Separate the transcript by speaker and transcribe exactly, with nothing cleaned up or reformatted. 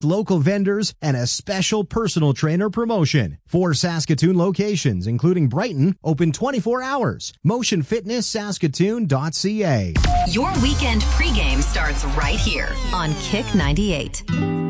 Speaker 1: local vendors, and a special personal trainer promotion. Four Saskatoon locations, including Brighton, open twenty-four hours. motion fitness saskatoon dot c a.
Speaker 2: Your weekend pregame starts right here on Kick ninety-eight.